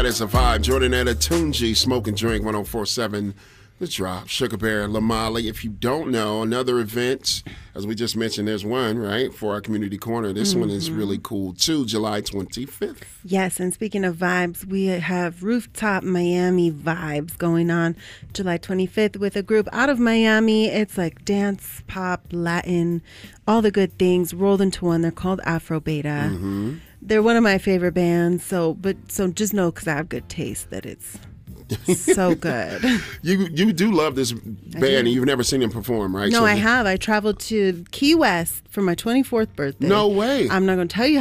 is a vibe. Jordanetta Tunji, Smoke and Drink, 104.7 The Drop. Sugar Bear, Lamali. If you don't know, another event, as we just mentioned, there's one, right, for our community corner. This one is really cool, too, July 25th. Yes, and speaking of vibes, we have Rooftop Miami Vibes going on July 25th with a group out of Miami. It's like dance, pop, Latin, all the good things rolled into one. They're called Afro Beta. They're one of my favorite bands, so just know, because I have good taste, that it's so good. You do love this band, and you've never seen them perform, right? No, I have. I traveled to Key West for my 24th birthday. No way. I'm not going to tell you